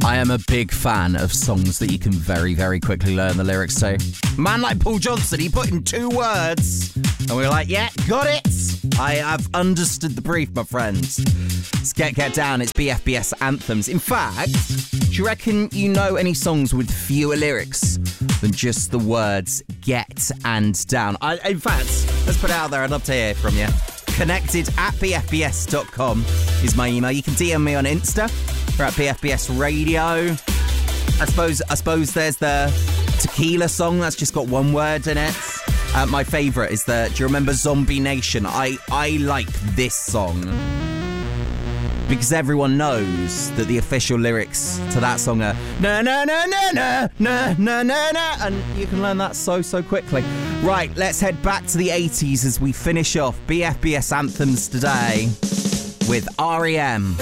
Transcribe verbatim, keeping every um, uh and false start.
I am a big fan of songs that you can very, very quickly learn the lyrics to. A man like Paul Johnson, he put in two words, and we were like, yeah, got it. I have understood the brief, my friends. Let's get, get down. It's B F B S Anthems. In fact, do you reckon you know any songs with fewer lyrics than just the words get and down? I, in fact, let's put it out there. I'd love to hear from you. Connected at b f b s dot com is my email. You can D M me on Insta. We're at B F B S Radio. I suppose I suppose there's the Tequila song that's just got one word in it. Uh, my favourite is the, do you remember Zombie Nation? I, I like this song because everyone knows that the official lyrics to that song are na na na na na na na na na, and you can learn that so so quickly. Right, let's head back to the eighties as we finish off B F B S Anthems today with R E M.